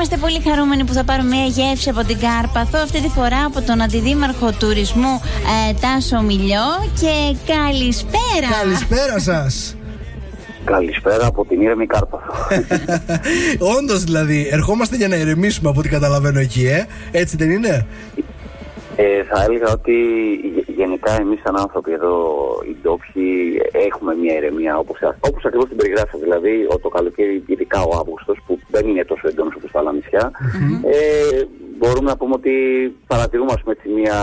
είμαστε πολύ χαρούμενοι που θα πάρουμε μια γεύση από την Κάρπαθο. Αυτή τη φορά από τον Αντιδήμαρχο Τουρισμού Τάσο Μιλιό. Και καλησπέρα. Καλησπέρα σας. Καλησπέρα από την ήρεμη Κάρπαθο. Όντως δηλαδή, ερχόμαστε για να ηρεμήσουμε από ό,τι καταλαβαίνω εκεί, έτσι δεν είναι? Θα έλεγα ότι γενικά εμείς σαν άνθρωποι εδώ οι ντόπιοι έχουμε μια ηρεμία όπως ακριβώς την περιγράφω. Δηλαδή το καλοκαίρι, ειδικά ο Αύγουστος που δεν είναι τόσο έντονος όπως τα άλλα νησιά, μπορούμε να πούμε ότι παρατηρούμε μια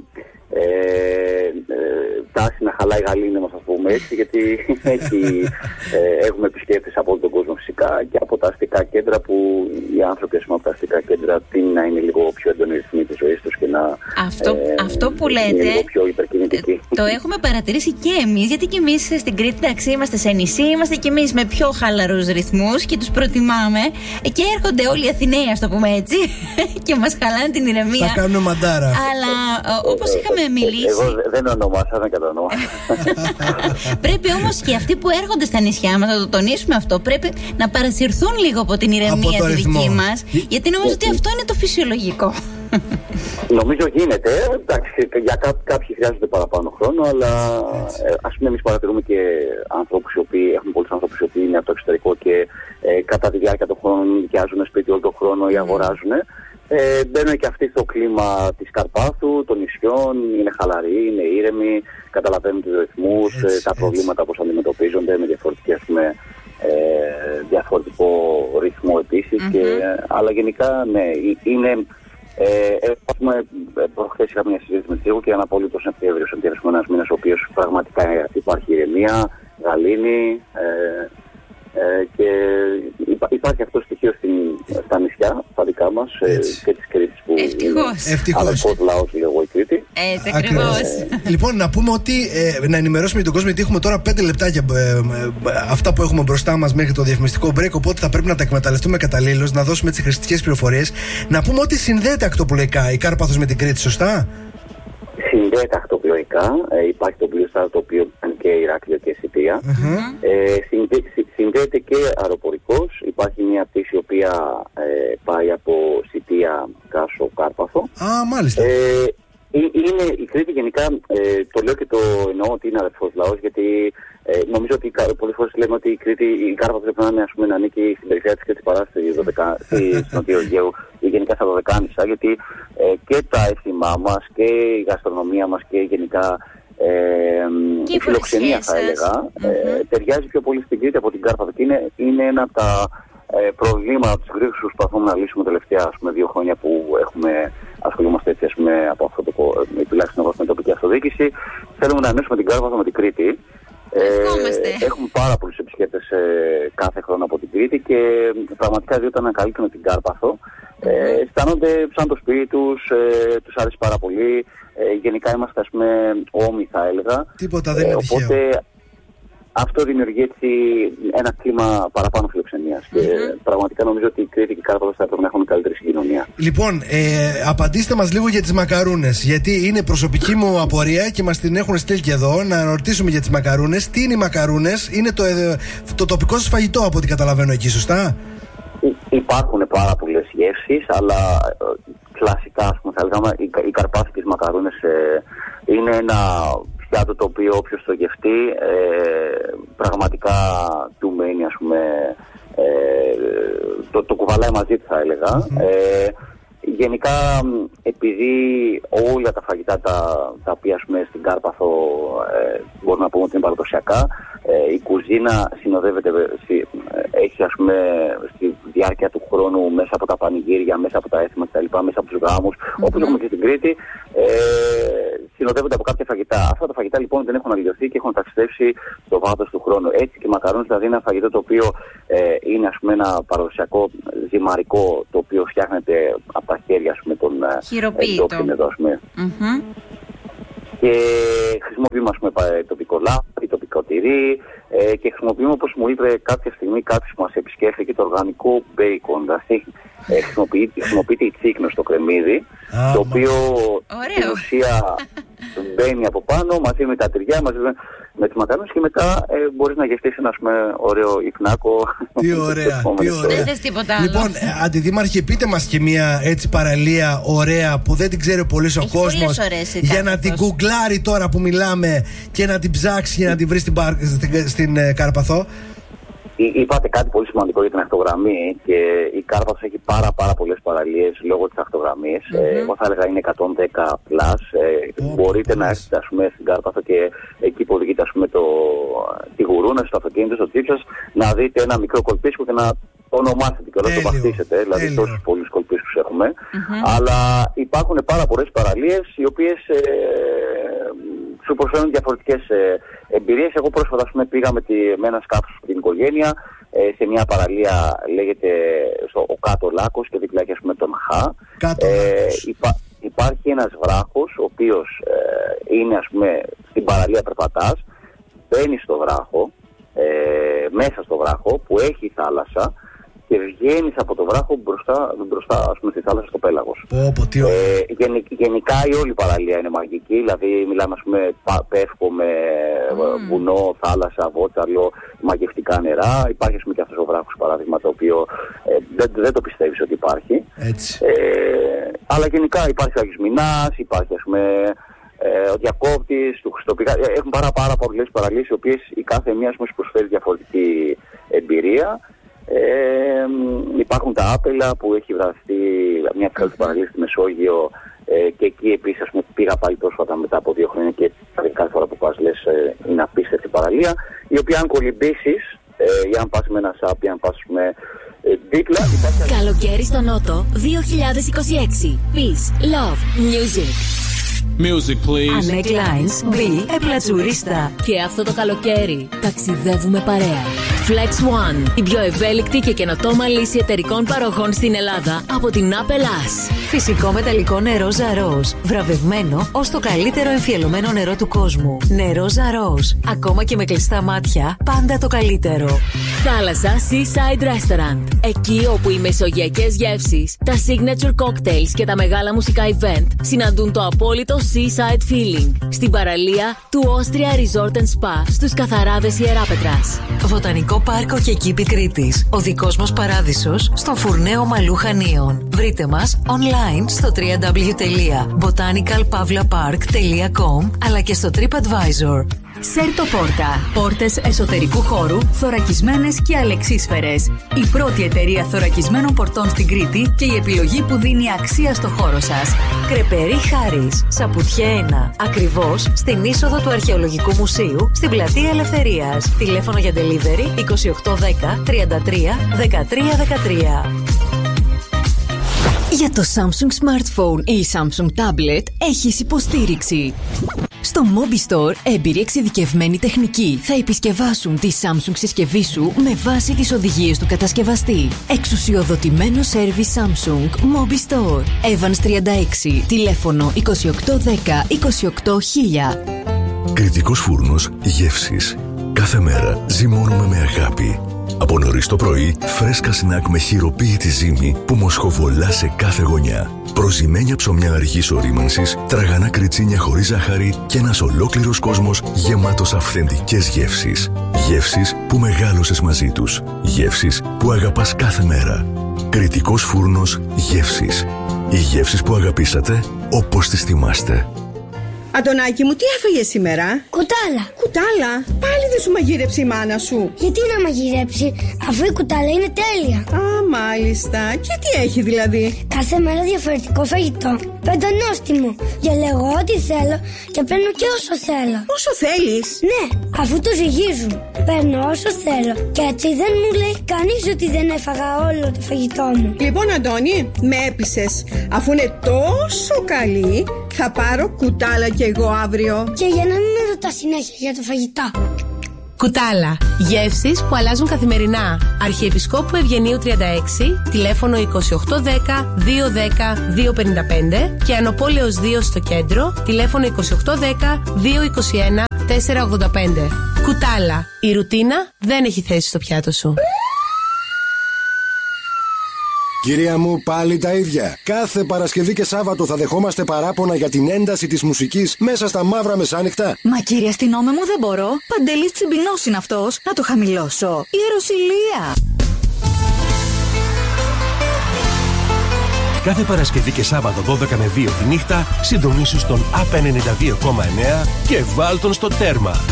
τάση να χαλάει η γαλήνη μας, ας πούμε έτσι, γιατί έχουμε επισκέπτες από όλο τον κόσμο φυσικά και από τα αστικά κέντρα που οι άνθρωποι από τα αστικά κέντρα τείνουν να είναι λίγο πιο έντονη ρυθμή της ζωής τους και να αυτό που λέτε είναι λίγο πιο υπερκινητικοί. Το έχουμε παρατηρήσει και εμείς, γιατί και εμείς στην Κρήτη, εντάξει, είμαστε σε νησί, είμαστε και εμείς με πιο χαλαρούς ρυθμούς και τους προτιμάμε και έρχονται όλοι οι Αθηναίοι, ας το πούμε έτσι, και μας χαλάνε την ηρεμία. Θα κάνουμε μαντάρα. Αλλά όπως είχαμε μιλήσει. Εγώ δεν ονομάσα, δεν κατανοώ. Πρέπει όμως και αυτοί που έρχονται στα νησιά μας, να το τονίσουμε αυτό, πρέπει να παρασυρθούν λίγο από την ηρεμία τη δική μας, γιατί νομίζω ότι αυτό είναι το φυσιολογικό. Νομίζω γίνεται. Εντάξει, για κάποιοι χρειάζονται παραπάνω χρόνο, αλλά ας πούμε εμείς παρατηρούμε και ανθρώπους οι οποίοι έχουν πολλούς ανθρώπους οι οποίοι είναι από το εξωτερικό και κατά τη διάρκεια των χρόνων νοικιάζουν σπίτι όλο τον χρόνο ή αγοράζουν. Μπαίνουν και αυτοί στο κλίμα της Καρπάθου, των νησιών, είναι χαλαροί, είναι ήρεμοι, καταλαβαίνουν τους ρυθμούς, τα προβλήματα πώς αντιμετωπίζονται με διαφορετικό ρυθμό επίσης. Αλλά γενικά ναι, είναι. Προχθές είχα μια συζήτηση με τη Σίγου και ήταν απόλυτο Σεπτέμβριος, ένας μήνας ο οποίος πραγματικά υπάρχει ηρεμία, γαλήνη. Και υπάρχει αυτό το στοιχείο στα νησιά, στα δικά μας και της Κρήτης που ευτυχώς. Αδερφός λαός, λέγω, η Κρήτη. Έτσι ακριβώς. Λοιπόν, να πούμε ότι να ενημερώσουμε τον κόσμο, γιατί έχουμε τώρα 5 λεπτάκια αυτά που έχουμε μπροστά μας μέχρι το διαφημιστικό break, οπότε θα πρέπει να τα εκμεταλλευτούμε καταλήλως, να δώσουμε τις χρηστικές πληροφορίες. Να πούμε ότι συνδέεται ακτοπλοϊκά η Κάρπαθος με την Κρήτη, σωστά? Συνδέεται ακτοπλοϊκά, υπάρχει το Blue Star το οποίο κάνει και Ηράκλειο και Σιτία. Συνδέεται και αεροπορικός, υπάρχει μια πτήση η οποία πάει από Σιτία, Κάσο, Κάρπαθο. Μάλιστα. Είναι η Κρήτη γενικά, το λέω και το εννοώ ότι είναι αδερφός λαός, γιατί νομίζω ότι πολλές φορές λέμε ότι η Κάρπαθο πρέπει να είναι, ας πούμε, να ανήκει στην περιφέρεια της Κρήτης παρά στη Νότιο Αιγαίου ή γενικά στα Δωδεκάνησα, γιατί και τα έθιμά μας και η γαστρονομία μας και γενικά η φιλοξενία, θα έλεγα, ταιριάζει πιο πολύ στην Κρήτη από την Κάρπαθο και είναι ένα από τα προβλήματα της Κρήτης που προσπαθούμε να λύσουμε τελευταία 2 χρόνια που ασχολούμαστε έτσι, από αυτό το τουλάχιστον εγώ με τοπική αυτοδιοίκηση. Θέλουμε να ενώσουμε την Κάρπαθο με την Κρήτη. Έχουμε πάρα πολλούς επισκέπτες κάθε χρόνο από την Κρήτη και πραγματικά διότι όταν ανακαλύπτουν την Κάρπαθο αισθάνονται σαν το σπίτι τους αρέσει πάρα πολύ. Γενικά είμαστε, ας πούμε, όμοι, θα έλεγα. Τίποτα δεν είναι τυχαίο. Οπότε αυτό δημιουργεί έτσι ένα κλίμα παραπάνω φιλοξενίας. Και πραγματικά νομίζω ότι η Κρήτη και η Κάρπαθος θα πρέπει να έχουν καλύτερη συγκοινωνία. Λοιπόν, απαντήστε μας λίγο για τις μακαρούνες. Γιατί είναι προσωπική μου απορία και μας την έχουν στείλει και εδώ. Να ρωτήσουμε για τις μακαρούνες. Τι είναι οι μακαρούνες? Είναι το τοπικό σας φαγητό από ό,τι καταλαβαίνω εκεί, σωστά? Υπάρχουν πάρα πολλές γεύσεις, αλλά κλασικά, ας πούμε, θα λέγαμε, οι καρπάθικες μακαρούνες είναι ένα πιάτο το οποίο όποιος το γευτεί πραγματικά του μένει, ας πούμε, το κουβαλάει μαζί του, θα έλεγα. Γενικά, επειδή όλα τα φαγητά τα οποία, ας πούμε, στην Κάρπαθο μπορούμε να πούμε ότι είναι παραδοσιακά, η κουζίνα συνοδεύεται, έχει, ας πούμε, στη διάρκεια του χρόνου μέσα από τα πανηγύρια, μέσα από τα έθιμα κτλ., μέσα από τους γάμους, όπως έχουμε και στην Κρήτη, συνοδεύονται από κάποια φαγητά. Αυτά τα φαγητά λοιπόν δεν έχουν αλλοιωθεί και έχουν ταξιδέψει στο βάθος του χρόνου. Έτσι και οι μακαρόνες, δηλαδή είναι ένα φαγητό το οποίο είναι, ας πούμε, ένα παραδοσιακό ζυμαρικό το οποίο φτιάχνεται από τα χέρια, ας πούμε, των ντόπιων εδώ, ας πούμε. Και χρησιμοποιούμε, ας πούμε, τοπικό λάδι, τοπικό τυρί και χρησιμοποιούμε, όπως μου είπε κάποια στιγμή κάποιος που μας επισκέφθηκε, το οργανικό μπέικον. Δηλαδή χρησιμοποιείται η τσίκνο στο κρεμμύδι, το οποίο στην ουσία μπαίνει από πάνω μαζί με τα τυριά, με τις μακαρόνες και μετά μπορείς να γευτείς ένα ωραίο υπνάκο. Τι ωραία, τι ωραία. Δεν θες τίποτα άλλο. Λοιπόν, Αντιδήμαρχε, πείτε μας και μια έτσι παραλία ωραία που δεν την ξέρει πολύ ο κόσμος, για να την γκουγκλάρει τώρα που μιλάμε και να την ψάξει και να την βρει στην Κάρπαθο. Είπατε κάτι πολύ σημαντικό για την ακτογραμμή και η Κάρπαθος έχει πάρα πολλές παραλίες λόγω της ακτογραμμής. Εγώ θα έλεγα είναι 110 plus. Μπορείτε να έρθετε στην Κάρπαθο και εκεί που οδηγείτε τη γουρούνα στο αυτοκίνητο, στο τσίπ σας, να δείτε ένα μικρό κολπίσκο και να το ονομάσετε και να το βαφτίσετε. Δηλαδή τόσους πολλούς κολπίσκους έχουμε. Αλλά υπάρχουν πάρα πολλές παραλίες οι οποίες σου προσφέρουν διαφορετικές εμπειρίες. Εγώ πρόσφατα πήγα με ένα σκάφος στην οικογένεια σε μια παραλία, λέγεται ο Κάτω Λάκκος και δίπλα έχει τον Χα. Υπάρχει ένας βράχος ο οποίος είναι στην παραλία περπατάς, μπαίνεις στο βράχο, μέσα στο βράχο που έχει θάλασσα και βγαίνεις από το βράχο μπροστά στη θάλασσα στο πέλαγος. Γενικά η όλη παραλία είναι μαγική, δηλαδή μιλάμε πεύκο με βουνό, θάλασσα, βότσαλο, μαγευτικά νερά. Υπάρχει και αυτός ο βράχος παράδειγμα, το οποίο δεν το πιστεύεις ότι υπάρχει. Αλλά γενικά υπάρχει ο Άγιος Μινάς, υπάρχει ο Διακόπτης, του Χριστοπηγά. Έχουν πάρα πολλές παραλίες οι οποίες η κάθε μία σου προσφέρει διαφορετική εμπειρία. Υπάρχουν τα Άπελα που έχει βραστεί μια καλή παραλία στη Μεσόγειο και εκεί επίσης πήγα πάλι πρόσφατα μετά από 2 χρόνια και κάθε φορά που πας λες είναι απίστευτη παραλία, η οποία αν κολυμπήσεις ή αν πας με ένα σάπι, αν πας με δίπλα. Καλοκαίρι στο Νότο 2026. Peace, love, music. Music, please. Ανέ Κλάινς, μπει επλατσουρίστα. Και αυτό το καλοκαίρι ταξιδεύουμε παρέα. Flex One, η πιο ευέλικτη και καινοτόμα λύση εταιρικών παροχών στην Ελλάδα από την Apple As. Φυσικό μεταλλικό νερό Ζαρός, βραβευμένο ως το καλύτερο εμφιαλωμένο νερό του κόσμου. Νερό Ζαρός, ακόμα και με κλειστά μάτια, πάντα το καλύτερο. Θάλασσα Seaside Restaurant, εκεί όπου οι μεσογειακές γεύσεις, τα signature cocktails και τα μεγάλα μουσικά event συναντούν το απόλυτο seaside feeling. Στην παραλία του Austria Resort and Spa στους Καθαράδες Ιεράπετρας. Βοτανικό πάρκο και κήπη Κρήτης. Ο δικός μας παράδεισος στο Φουρνέο Μαλού Χανίων. Βρείτε μας online στο www.botanicalpavlapark.com αλλά και στο TripAdvisor. Σέρτο Πόρτα. Πόρτες εσωτερικού χώρου, θωρακισμένες και αλεξίσφαιρες. Η πρώτη εταιρεία θωρακισμένων πορτών στην Κρήτη και η επιλογή που δίνει αξία στο χώρο σας. Κρεπερί Χάρης, Σαπουτιέ 1. Ακριβώς στην είσοδο του Αρχαιολογικού Μουσείου, στην Πλατεία Ελευθερίας. Τηλέφωνο για delivery 2810 33 13 13. Για το Samsung Smartphone ή Samsung Tablet έχεις υποστήριξη. Στο Mobistore, έμπειροι εξειδικευμένοι τεχνικοί θα επισκευάσουν τη Samsung συσκευή σου με βάση τις οδηγίες του κατασκευαστή. Εξουσιοδοτημένο σέρβις Samsung Mobistore. Evans 36, τηλέφωνο 2810 28000. Κρητικός φούρνος γεύσης. Κάθε μέρα ζυμώνουμε με αγάπη. Από νωρίς το πρωί, φρέσκα σνακ με χειροποίητη ζύμη που μοσχοβολά σε κάθε γωνιά. Προζυμένια ψωμιά αργής ορίμανσης, τραγανά κριτσίνια χωρίς ζάχαρη και ένας ολόκληρος κόσμος γεμάτος αυθεντικές γεύσεις. Γεύσεις που μεγάλωσες μαζί τους. Γεύσεις που αγαπάς κάθε μέρα. Κρητικός φούρνος γεύσης. Οι γεύσεις που αγαπήσατε όπως τις θυμάστε. Αντωνάκη μου, τι έφαγες σήμερα? Κουτάλα. Κουτάλα? Πάλι δεν σου μαγείρεψε η μάνα σου? Γιατί να μαγειρέψει, αφού η κουτάλα είναι τέλεια. Α, μάλιστα. Και τι έχει δηλαδή? Κάθε μέρα διαφορετικό φαγητό. Πεντανόστιμο. Διαλέγω ό,τι θέλω και παίρνω και όσο θέλω. Όσο θέλεις? Ναι, αφού το ζυγίζουν. Παίρνω όσο θέλω. Και έτσι δεν μου λέει κανείς ότι δεν έφαγα όλο το φαγητό μου. Λοιπόν, Αντώνη, με έπεισες. Αφού είναι τόσο καλή, θα πάρω κουτάλα κι εγώ αύριο. Και για να μην με ρωτάς συνέχεια για το φαγητό. Κουτάλα. Γεύσεις που αλλάζουν καθημερινά. Αρχιεπισκόπου Ευγενίου 36, τηλέφωνο 2810 210 255 και Ανοπόλεως 2 στο κέντρο, τηλέφωνο 2810 221 485. Κουτάλα. Η ρουτίνα δεν έχει θέση στο πιάτο σου. Κυρία μου, πάλι τα ίδια. Κάθε Παρασκευή και Σάββατο θα δεχόμαστε παράπονα για την ένταση της μουσικής μέσα στα μαύρα μεσάνυχτα. Μα κύριε αστυνόμε μου, δεν μπορώ. Παντελής Τσιμπινός είναι αυτός. Να το χαμηλώσω. Ιεροσυλία. Κάθε Παρασκευή και Σάββατο 12 με 2 τη νύχτα συντονίσου στον ΑΠ 92,9 και βάλ τον στο τέρμα.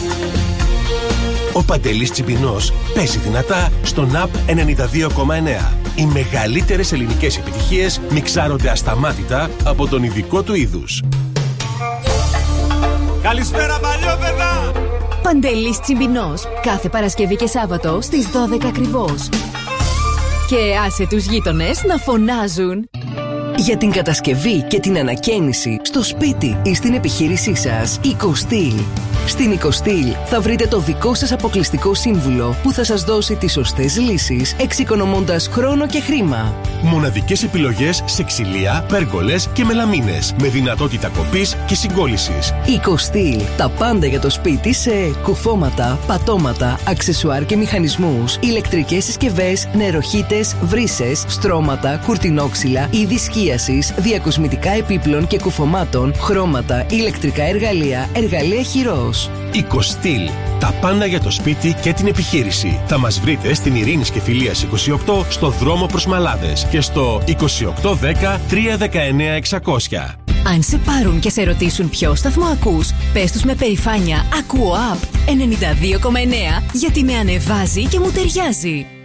Ο Παντελής Τσιμπινός παίζει δυνατά στον ΑΠ 92,9. Οι μεγαλύτερες ελληνικές επιτυχίες μιξάρονται ασταμάτητα από τον ειδικό του είδους. Καλησπέρα παλιόπαιδα! Παντελής Τσιμπινός. Κάθε Παρασκευή και Σάββατο στις 12 ακριβώς. Και άσε τους γείτονες να φωνάζουν. Για την κατασκευή και την ανακαίνιση στο σπίτι ή στην επιχείρησή σας, Οικοστήλ. Στην Οικοστήλ θα βρείτε το δικό σας αποκλειστικό σύμβουλο που θα σας δώσει τις σωστές λύσεις, εξοικονομώντας χρόνο και χρήμα. Μοναδικές επιλογές σε ξυλία, πέργολες και μελαμίνες, με δυνατότητα κοπής και συγκόλλησης. Οικοστήλ. Τα πάντα για το σπίτι σε κουφώματα, πατώματα, αξεσουάρ και μηχανισμούς, ηλεκτρικές συσκευές, νεροχύτες, βρύσες, στρώματα, κουρτινόξυλα, είδη σκίασης, διακοσμητικά επίπλων και κουφωμάτων, χρώματα, ηλεκτρικά εργαλεία, εργαλεία χειρός. Οικοστήλ. Τα πάντα για το σπίτι και την επιχείρηση. Θα μας βρείτε στην Ειρήνης και Φιλίας 28 στο δρόμο προς Μαλάδες και στο 2810 319 600. Αν σε πάρουν και σε ρωτήσουν ποιο σταθμό ακούς, πες τους με περηφάνεια «Ακούω ΑΠ 92,9» γιατί με ανεβάζει και μου ταιριάζει.